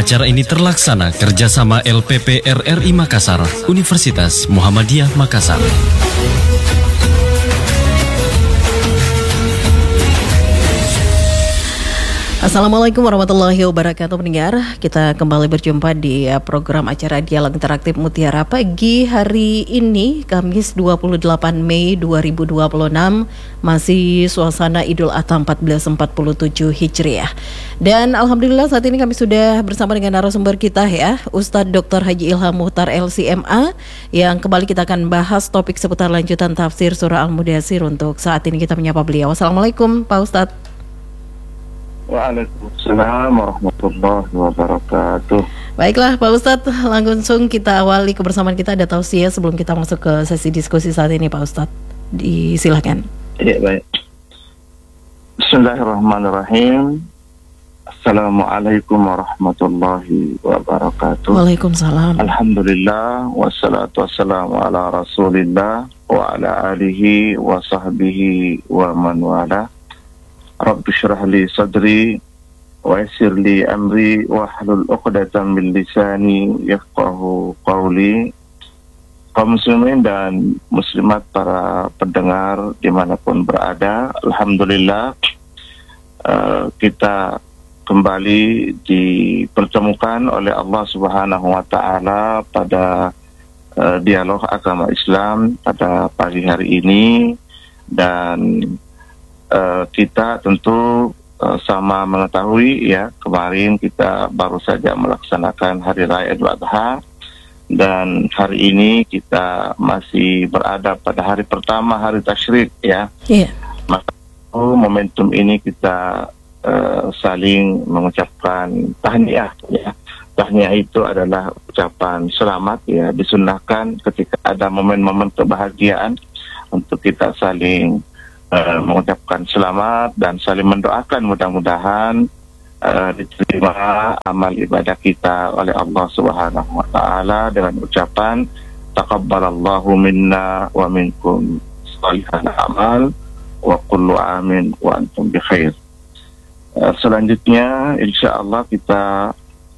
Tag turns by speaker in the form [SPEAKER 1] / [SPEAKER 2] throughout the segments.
[SPEAKER 1] Acara ini terlaksana kerjasama LPP RRI Makassar, Universitas Muhammadiyah Makassar.
[SPEAKER 2] Assalamualaikum warahmatullahi wabarakatuh pendengar. Kita kembali berjumpa di program acara Dialog Interaktif Mutiara Pagi hari ini, Kamis 28 Mei 2026, masih suasana Idul Adha 1447 Hijriah. Dan Alhamdulillah saat ini kami sudah bersama dengan narasumber kita ya, Ustadz Dr. Haji Ilham Muhtar LCMA, yang kembali kita akan bahas topik seputar lanjutan tafsir surah Al-Mudaththir. Untuk saat ini kita menyapa beliau. Assalamualaikum Pak Ustadz.
[SPEAKER 3] Waalaikumsalam warahmatullahi wabarakatuh.
[SPEAKER 2] Baiklah Pak Ustadz, langsung kita awali kebersamaan kita. Ada tausiah sebelum kita masuk ke sesi diskusi saat ini Pak Ustadz. Silakan.
[SPEAKER 3] Ya, baik. Bismillahirrahmanirrahim. Assalamualaikum warahmatullahi wabarakatuh.
[SPEAKER 2] Waalaikumsalam.
[SPEAKER 3] Alhamdulillah, wassalatu wassalamu ala rasulillah wa ala alihi wa sahbihi wa man wala. Rabbi syrah li sadri wa yassir li amri wa hlul 'uqdatam min lisani yafqahu qawli. Kaum muslimin dan muslimat, para pendengar dimanapun berada, alhamdulillah kita kembali dipertemukan oleh Allah Subhanahu wa taala pada dialog agama Islam pada pagi hari ini. Dan kita tentu sama mengetahui ya, kemarin kita baru saja melaksanakan Hari Raya Idul Adha, dan hari ini kita masih berada pada hari pertama hari tasyrik ya. Maka momentum ini kita saling mengucapkan tahniah ya. Tahniah itu adalah ucapan selamat ya, disunnahkan ketika ada momen-momen kebahagiaan untuk kita saling mengucapkan selamat dan saling mendoakan mudah-mudahan diterima amal ibadah kita oleh Allah Subhanahu wa taala dengan ucapan taqabbalallahu minna wa minkum shalihal amal wa kullu amin wa antum bi khair. Selanjutnya insyaallah kita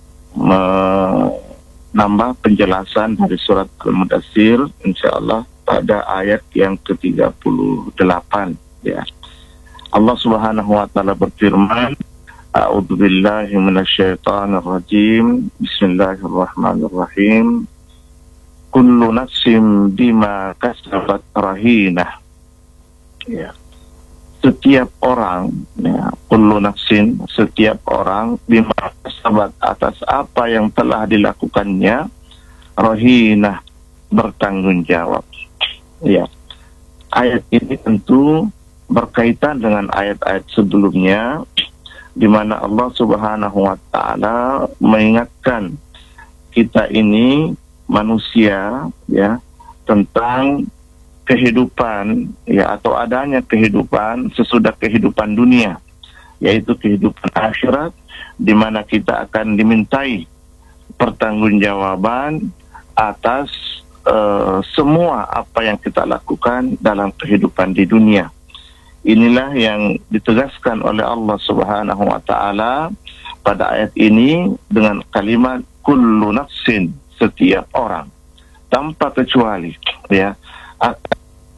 [SPEAKER 3] menambah penjelasan dari surat Al-Mudaththir insyaallah pada ayat yang ke-38 ya. Allah Subhanahu wa taala berfirman, A'udzubillahi minasyaitonir rajim. Bismillahirrahmanirrahim. Kullu nafsin bima kasabat rahinah. Ya. Setiap orang ya, kullu nafsin, setiap orang bima kasabat, atas apa yang telah dilakukannya, rahinah, bertanggung jawab. Ya, ayat ini tentu berkaitan dengan ayat-ayat sebelumnya, di mana Allah Subhanahu wa taala mengingatkan kita ini manusia ya, tentang kehidupan ya, atau adanya kehidupan sesudah kehidupan dunia, yaitu kehidupan akhirat, di mana kita akan dimintai pertanggungjawaban atas semua apa yang kita lakukan dalam kehidupan di dunia. Inilah yang ditegaskan oleh Allah Subhanahu wa taala pada ayat ini dengan kalimat kullu nafsin, setiap orang tanpa kecuali ya akan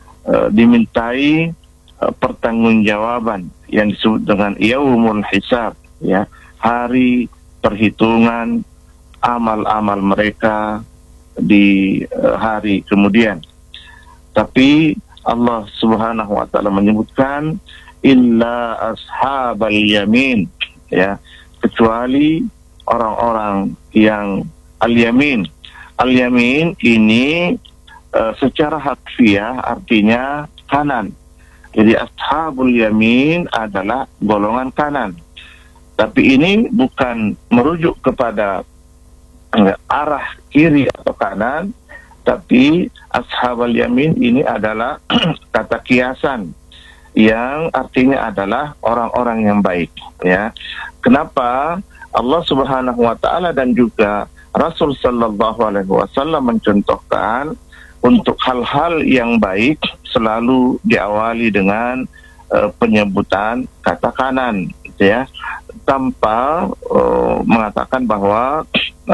[SPEAKER 3] dimintai pertanggungjawaban yang disebut dengan yaumul hisab ya, hari perhitungan amal-amal mereka di hari kemudian. Tapi Allah Subhanahu wa taala menyebutkan illa ashabal yamin ya, kecuali orang-orang yang al-yamin. Al-yamin ini secara harfiah artinya kanan. Jadi ashabul yamin adalah golongan kanan. Tapi ini bukan merujuk kepada arah kiri atau kanan, tapi ashabul yamin ini adalah kata kiasan yang artinya adalah orang-orang yang baik ya. Kenapa Allah Subhanahu wa taala dan juga Rasul sallallahu alaihi wasallam mencontohkan untuk hal-hal yang baik selalu diawali dengan penyebutan kata kanan, gitu ya. tanpa mengatakan bahwa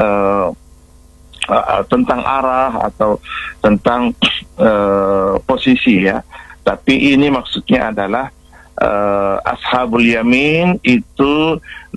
[SPEAKER 3] tentang arah atau tentang posisi ya. Tapi ini maksudnya adalah ashabul yamin itu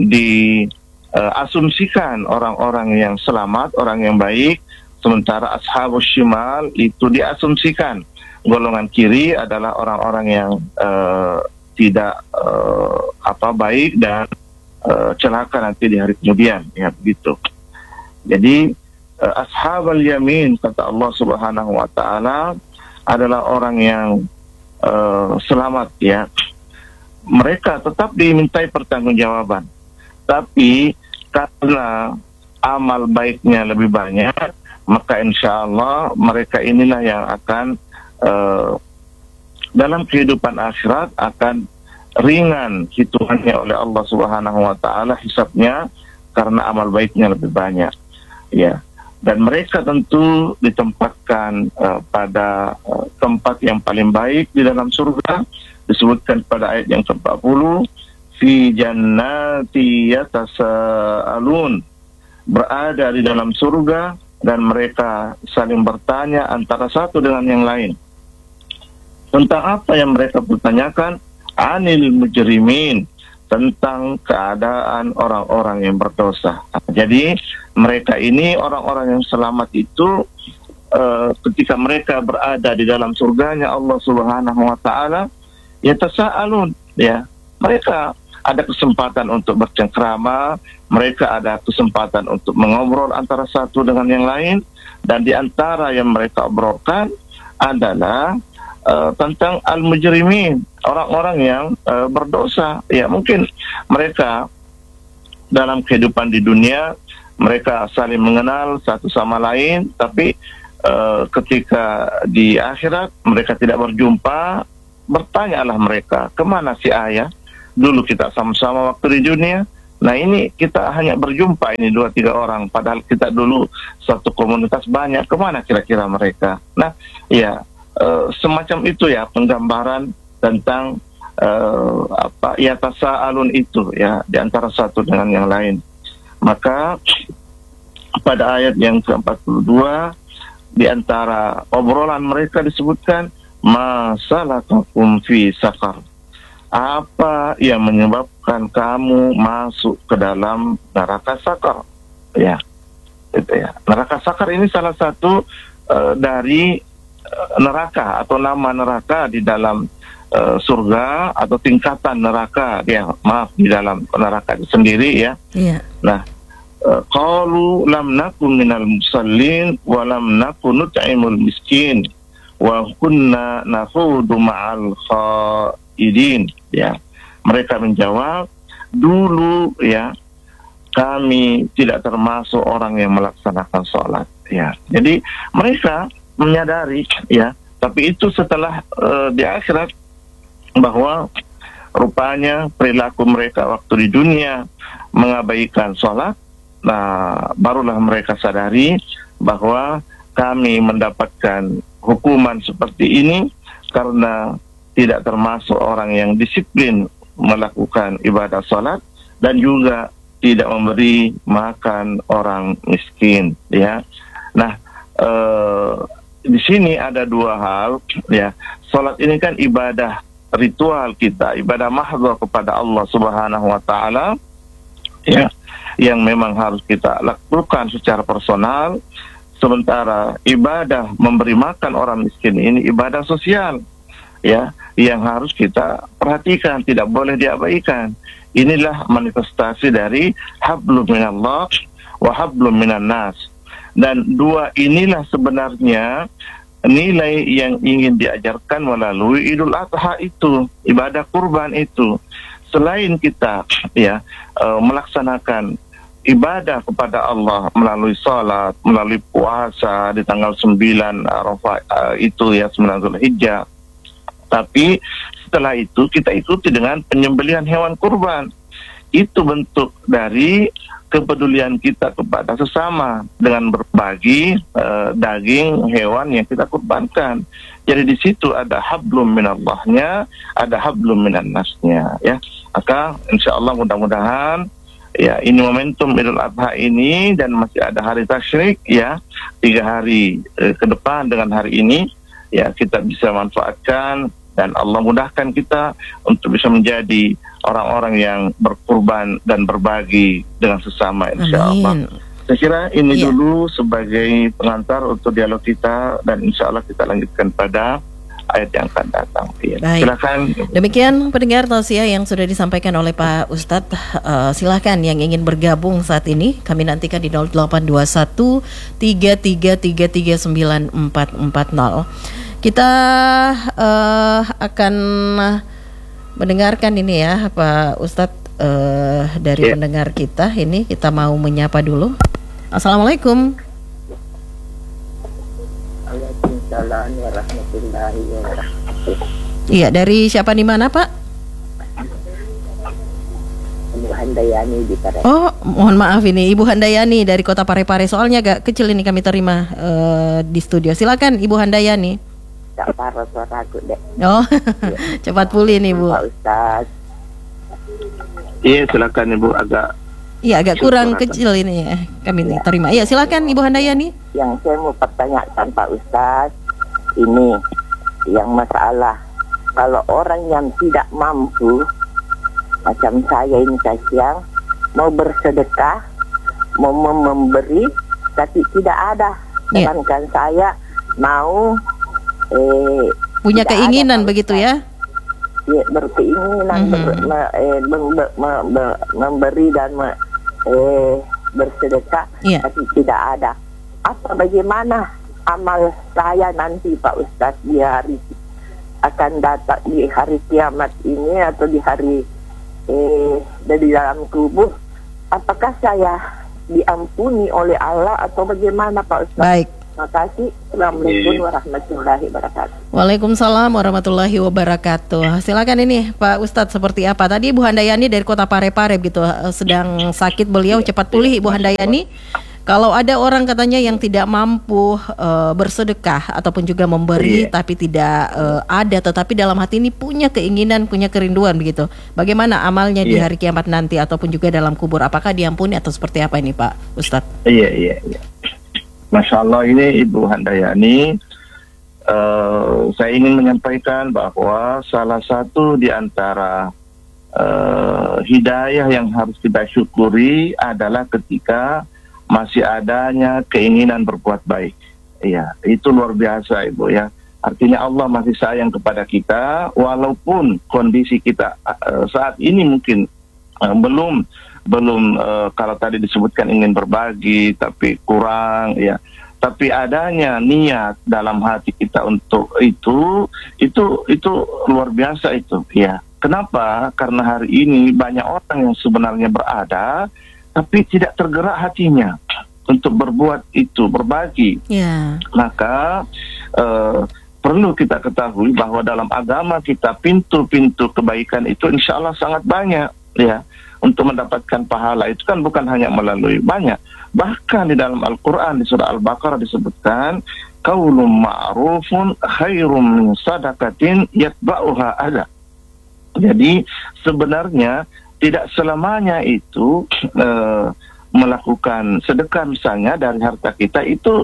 [SPEAKER 3] diasumsikan orang-orang yang selamat, orang yang baik, sementara ashabul shimal itu diasumsikan golongan kiri adalah orang-orang yang tidak baik dan celaka nanti di hari kemudian, ya begitu. Jadi ashabul yamin kata Allah Subhanahu wa taala adalah orang yang selamat ya. Mereka tetap dimintai pertanggungjawaban. Tapi karena amal baiknya lebih banyak, maka insya Allah mereka inilah yang akan dalam kehidupan akhirat akan ringan hitungannya oleh Allah Subhanahu wa taala hisabnya karena amal baiknya lebih banyak. Ya. Dan mereka tentu ditempatkan pada tempat yang paling baik di dalam surga, disebutkan pada ayat yang ke-40, fi jannati yatasaalun, berada di dalam surga dan mereka saling bertanya antara satu dengan yang lain. Tentang apa yang mereka pertanyakan? Anil mujrimin, tentang keadaan orang-orang yang berdosa. Jadi mereka ini orang-orang yang selamat itu ketika mereka berada di dalam surganya Allah Subhanahu wa taala, yatasaalun ya. Mereka ada kesempatan untuk bercengkrama, mereka ada kesempatan untuk mengobrol antara satu dengan yang lain, dan di antara yang mereka obrolkan adalah tentang al-mujrimin, orang-orang yang berdosa. Ya, mungkin mereka dalam kehidupan di dunia mereka saling mengenal satu sama lain, tapi ketika di akhirat mereka tidak berjumpa, bertanyalah mereka, kemana si ayah? Dulu kita sama-sama waktu di dunia. Nah ini kita hanya berjumpa ini 2-3 orang, padahal kita dulu satu komunitas banyak, kemana kira-kira mereka? Nah ya, semacam itu ya penggambaran tentang yatasaalun itu ya, di antara satu dengan yang lain. Maka pada ayat yang ke-42 di antara obrolan mereka disebutkan masalakakum fi sakar, apa yang menyebabkan kamu masuk ke dalam neraka sakar ya, itu ya. Neraka sakar ini salah satu dari neraka atau nama neraka di dalam surga atau tingkatan neraka ya, maaf, di dalam neraka itu sendiri ya. Yeah. Nah, qalu lam nakun minal musallin wa lam nakun nut'imul miskin wa kunna nakhudu ma'al khaidin ya. Mereka menjawab, dulu ya kami tidak termasuk orang yang melaksanakan sholat ya. Jadi mereka menyadari ya, tapi itu setelah di akhirat bahwa rupanya perilaku mereka waktu di dunia mengabaikan sholat. Nah, barulah mereka sadari bahwa kami mendapatkan hukuman seperti ini karena tidak termasuk orang yang disiplin melakukan ibadah sholat dan juga tidak memberi makan orang miskin ya. Nah, di sini ada dua hal ya. Salat ini kan ibadah ritual kita, ibadah mahdhah kepada Allah Subhanahu wa taala ya, yang memang harus kita lakukan secara personal. Sementara ibadah memberi makan orang miskin ini ibadah sosial ya, yang harus kita perhatikan, tidak boleh diabaikan. Inilah manifestasi dari hablum minallah wa hablum minan nas. Dan dua inilah sebenarnya nilai yang ingin diajarkan melalui Idul Adha itu, ibadah kurban itu. Selain kita ya melaksanakan ibadah kepada Allah melalui salat, melalui puasa di tanggal 9 Arafah itu ya, 9 Zulhijjah. Tapi setelah itu kita ikuti dengan penyembelihan hewan kurban. Itu bentuk dari kepedulian kita kepada sesama dengan berbagi daging hewan yang kita kurbankan. Jadi di situ ada hablum minallahnya, ada hablum minan nasnya ya. Maka insya Allah mudah-mudahan ya ini momentum Idul Adha ini dan masih ada hari tasyrik ya 3 hari ke depan dengan hari ini ya kita bisa manfaatkan dan Allah mudahkan kita untuk bisa menjadi orang-orang yang berkurban dan berbagi dengan sesama insya Allah. Saya kira ini dulu sebagai pengantar untuk dialog kita dan insya Allah kita lanjutkan pada ayat yang akan datang. Ya. Silakan.
[SPEAKER 2] Demikian pendengar tausiah yang sudah disampaikan oleh Pak Ustadz. Silakan yang ingin bergabung saat ini kami nantikan di 0821 33339440. Kita akan mendengarkan ini ya Pak Ustadz dari pendengar kita. Ini kita mau menyapa dulu. Assalamualaikum.
[SPEAKER 4] Waalaikumsalam warahmatullahi wabarakatuh.
[SPEAKER 2] Iya, dari siapa di mana Pak?
[SPEAKER 4] Ibu Handayani di Parepare.
[SPEAKER 2] Oh, mohon maaf ini Ibu Handayani dari Kota Parepare. Soalnya agak kecil ini kami terima di studio. Silakan Ibu Handayani.
[SPEAKER 4] Tak parah suara aku deh.
[SPEAKER 2] Oh, cepat pulih nih Bu.
[SPEAKER 4] Pak Ustaz.
[SPEAKER 3] Iya, silakan Ibu
[SPEAKER 2] Iya, agak kurang kecil ini ya. Kami terima. Iya, silakan Ibu Handayani.
[SPEAKER 4] Yang saya mau pertanyakan Pak Ustaz, ini yang masalah kalau orang yang tidak mampu macam saya ini kasihan mau bersedekah, mau memberi tapi tidak ada. Sedangkan saya mau
[SPEAKER 2] punya keinginan begitu ya?
[SPEAKER 4] Ya, berkeinginan memberi dan bersedekah tapi tidak ada. Apa bagaimana amal saya nanti Pak Ustaz di hari akan datang, di hari kiamat ini atau di hari dari dalam kubur, apakah saya diampuni oleh Allah atau bagaimana Pak Ustaz?
[SPEAKER 2] Baik.
[SPEAKER 4] Terima kasih. Assalamualaikum warahmatullahi wabarakatuh.
[SPEAKER 2] Waalaikumsalam warahmatullahi wabarakatuh. Silakan ini Pak Ustadz, seperti apa? Tadi Ibu Handayani dari Kota Parepare gitu, sedang sakit beliau, cepat pulih Ibu Handayani. Kalau ada orang katanya yang tidak mampu bersedekah ataupun juga memberi tapi tidak ada, tetapi dalam hati ini punya keinginan, punya kerinduan begitu. Bagaimana amalnya di hari kiamat nanti ataupun juga dalam kubur? Apakah diampuni atau seperti apa ini Pak Ustadz?
[SPEAKER 3] Iya. Masya Allah, ini Ibu Handayani, saya ingin menyampaikan bahwa salah satu di antara hidayah yang harus kita syukuri adalah ketika masih adanya keinginan berbuat baik. Iya, itu luar biasa Ibu ya. Artinya Allah masih sayang kepada kita walaupun kondisi kita saat ini mungkin belum kalau tadi disebutkan ingin berbagi tapi kurang ya, tapi adanya niat dalam hati kita untuk itu luar biasa itu ya. Kenapa? Karena hari ini banyak orang yang sebenarnya berada tapi tidak tergerak hatinya untuk berbuat itu, berbagi. Maka perlu kita ketahui bahwa dalam agama kita pintu-pintu kebaikan itu insya Allah sangat banyak ya. Untuk mendapatkan pahala itu kan bukan hanya melalui banyak. Bahkan di dalam Al-Quran di surah Al-Baqarah disebutkan qaulun ma'rufun khairum min sadaqatin yatba'uha adha. Jadi sebenarnya tidak selamanya itu melakukan sedekah misalnya dari harta kita itu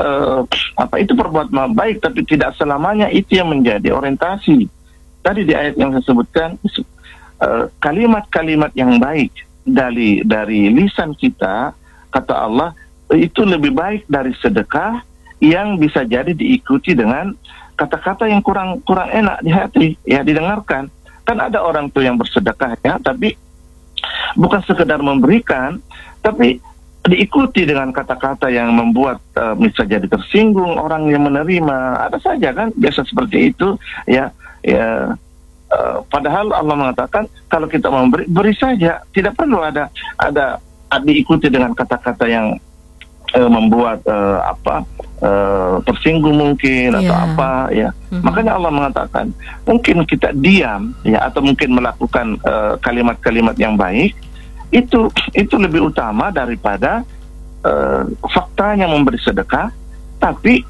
[SPEAKER 3] itu perbuatan baik, tapi tidak selamanya itu yang menjadi orientasi. Tadi di ayat yang saya sebutkan kalimat-kalimat yang baik dari lisan kita, kata Allah, itu lebih baik dari sedekah yang bisa jadi diikuti dengan kata-kata yang kurang enak di hati ya, didengarkan. Kan ada orang tuh yang bersedekah ya, tapi bukan sekedar memberikan, tapi diikuti dengan kata-kata yang membuat bisa jadi tersinggung orang yang menerima. Ada saja kan biasa seperti itu ya. Padahal Allah mengatakan kalau kita memberi, beri saja, tidak perlu ada diikuti dengan kata-kata yang membuat tersinggung mungkin atau apa ya. Makanya Allah mengatakan mungkin kita diam ya, atau mungkin melakukan kalimat-kalimat yang baik itu lebih utama daripada faktanya memberi sedekah tapi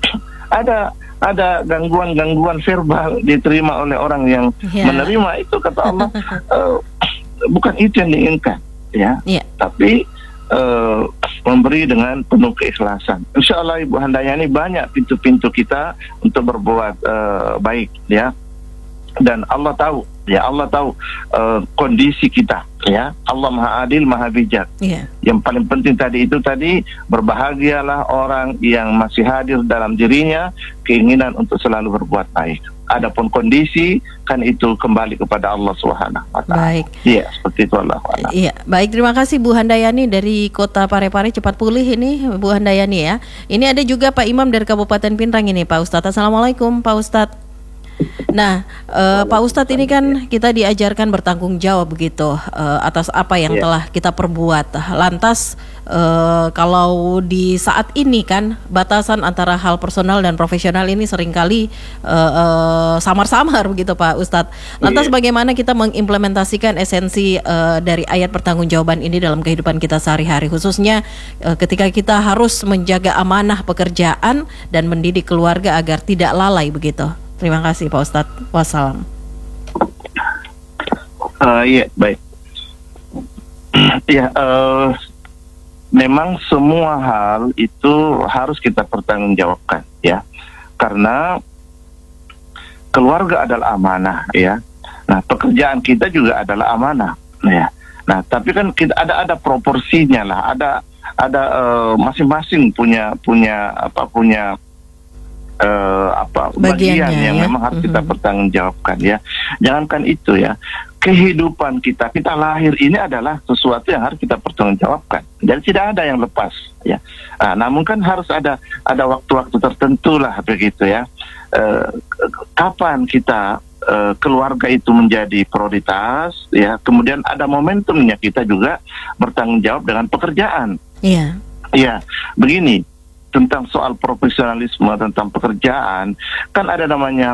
[SPEAKER 3] ada gangguan-gangguan verbal diterima oleh orang yang menerima itu, kata Allah bukan itu yang diinginkan, ya. Tapi memberi dengan penuh keikhlasan. Insya Allah Ibu Handayani banyak pintu-pintu kita untuk berbuat baik, ya. Dan Allah tahu, ya, Allah tahu kondisi kita, ya. Allah Maha Adil, Maha Bijak. Yang paling penting tadi berbahagialah orang yang masih hadir dalam dirinya keinginan untuk selalu berbuat baik. Adapun kondisi kan itu kembali kepada Allah Subhanahu wa taala.
[SPEAKER 2] Baik.
[SPEAKER 3] Iya, seperti itu Allah.
[SPEAKER 2] Iya, baik, terima kasih Bu Handayani dari Kota Parepare, cepat pulih ini Bu Handayani ya. Ini ada juga Pak Imam dari Kabupaten Pinrang ini Pak Ustadz. Assalamualaikum Pak Ustadz. Nah, Pak Ustadz, ini kan kita diajarkan bertanggung jawab begitu atas apa yang telah kita perbuat. Lantas kalau di saat ini kan batasan antara hal personal dan profesional ini seringkali samar-samar begitu Pak Ustadz. Lantas bagaimana kita mengimplementasikan esensi dari ayat pertanggungjawaban ini dalam kehidupan kita sehari-hari, khususnya ketika kita harus menjaga amanah pekerjaan dan mendidik keluarga agar tidak lalai begitu. Terima kasih Pak Ustadz. Wassalam.
[SPEAKER 3] Iya, baik. Ya, memang semua hal itu harus kita pertanggungjawabkan, ya. Karena keluarga adalah amanah, ya. Nah, pekerjaan kita juga adalah amanah, ya. Nah, tapi kan kita ada proporsinya lah, ada masing-masing punya bagian yang memang harus kita pertanggungjawabkan, ya. Jangankan itu, ya, kehidupan kita lahir ini adalah sesuatu yang harus kita pertanggungjawabkan. Jadi tidak ada yang lepas, ya. Namun kan harus ada waktu-waktu tertentu lah begitu, ya. Kapan kita keluarga itu menjadi prioritas, ya. Kemudian ada momentumnya kita juga bertanggung jawab dengan pekerjaan.
[SPEAKER 2] Iya.
[SPEAKER 3] Ya, begini. Tentang soal profesionalisme, tentang pekerjaan, kan ada namanya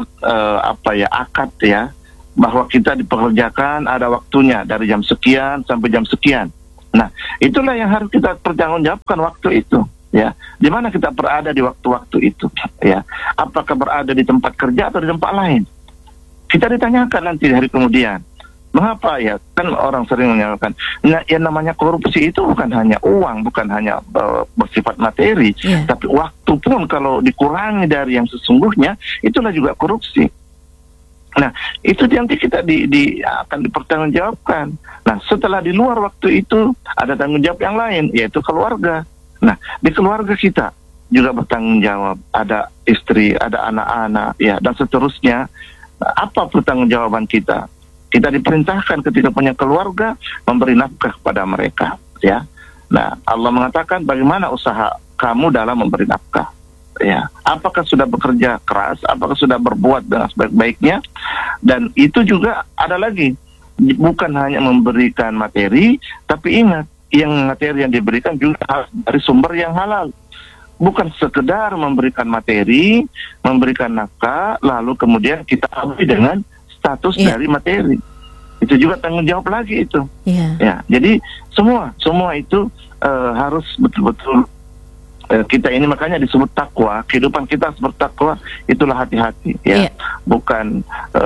[SPEAKER 3] akad, ya, bahwa kita dipekerjakan ada waktunya dari jam sekian sampai jam sekian. Nah, itulah yang harus kita pertanggungjawabkan waktu itu, ya. Di mana kita berada di waktu-waktu itu, ya. Apakah berada di tempat kerja atau di tempat lain? Kita ditanyakan nanti hari kemudian. Mengapa, ya? Kan orang sering menyatakan, nah, yang namanya korupsi itu bukan hanya uang, bukan hanya bersifat materi, tapi waktu pun kalau dikurangi dari yang sesungguhnya, itulah juga korupsi. Nah, itu nanti kita akan dipertanggungjawabkan. Nah, setelah di luar waktu itu ada tanggung jawab yang lain, yaitu keluarga. Nah, di keluarga kita juga bertanggung jawab, ada istri, ada anak-anak, ya, dan seterusnya. Nah, apa pertanggungjawaban kita? Kita diperintahkan ketika punya keluarga memberi nafkah kepada mereka, ya. Nah, Allah mengatakan bagaimana usaha kamu dalam memberi nafkah, ya. Apakah sudah bekerja keras, apakah sudah berbuat dengan sebaik-baiknya. Dan itu juga ada lagi, bukan hanya memberikan materi, tapi ingat, yang materi yang diberikan juga harus dari sumber yang halal. Bukan sekedar memberikan materi, memberikan nafkah, lalu kemudian kita ambil dengan status dari materi. Itu juga tanggung jawab lagi itu. Ya, jadi semua itu harus betul-betul kita ini, makanya disebut takwa. Kehidupan kita seperti takwa, itulah hati-hati, ya. Bukan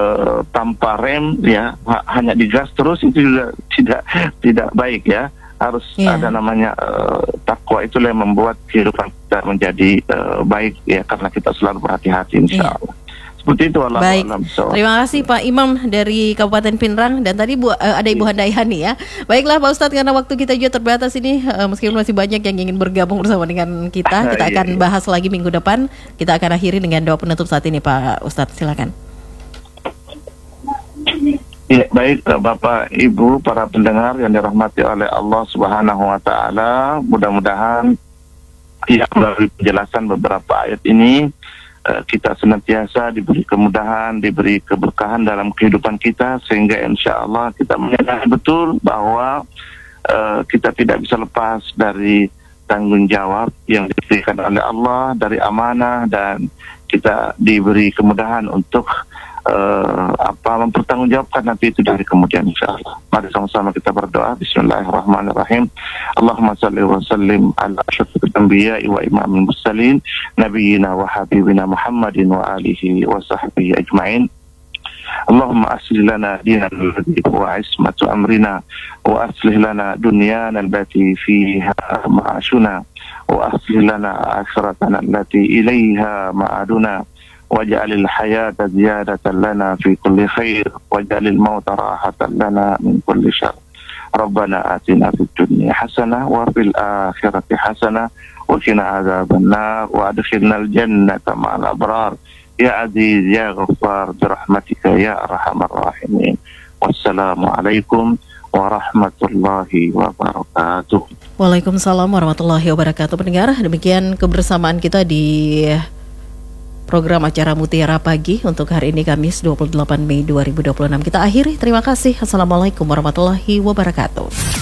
[SPEAKER 3] tanpa rem, ya, hanya digas terus, itu juga tidak baik, ya. Harus ada namanya takwa, itulah yang membuat kehidupan kita menjadi baik, ya, karena kita selalu berhati-hati, insya Allah. Seperti itu.
[SPEAKER 2] Baik, terima kasih Pak Imam dari Kabupaten Pinrang, dan tadi ada Ibu Handayani, ya. Baiklah Pak Ustadz, karena waktu kita juga terbatas ini, meskipun masih banyak yang ingin bergabung bersama dengan kita akan bahas lagi minggu depan. Kita akan akhiri dengan doa penutup saat ini Pak Ustadz, silakan.
[SPEAKER 3] Ya, baik Bapak Ibu para pendengar yang dirahmati oleh Allah Subhanahu wa taala, mudah-mudahan ya melalui penjelasan beberapa ayat ini kita senantiasa diberi kemudahan, diberi keberkahan dalam kehidupan kita, sehingga insya Allah kita menyadari betul bahwa kita tidak bisa lepas dari tanggung jawab yang diberikan oleh Allah, dari amanah, dan kita diberi kemudahan untuk mempertanggungjawabkan nanti itu dari kemudian insyaallah. Mari sama-sama kita berdoa. Bismillahirrahmanirrahim. Allahumma salli wa sallim ala asyrafil anbiya'i wa imamil mursalin nabiyina wa habibina Muhammadin wa alihi wa sahbihi ajma'in. اللهم أصلح لنا ديننا الذي هو عصمة أمرنا وأصلح لنا دنيانا التي فيها معاشنا وأصلح لنا آخرتنا التي إليها معادنا واجعل الحياة زيادة لنا في كل خير واجعل الموت راحة لنا من كل شر. ربنا آتنا في الدنيا حسنة وفي الآخرة حسنة وقنا عذاب النار وأدخلنا الجنة مع الأبرار يا عزيز يا غفار برحمتك يا أرحم الراحمين. والسلام عليكم warahmatullahi wabarakatuh.
[SPEAKER 2] Waalaikumsalam warahmatullahi wabarakatuh. Pendengar, demikian kebersamaan kita di program acara Mutiara Pagi untuk hari ini Kamis 28 Mei 2026. Kita akhiri. Terima kasih. Assalamualaikum warahmatullahi wabarakatuh.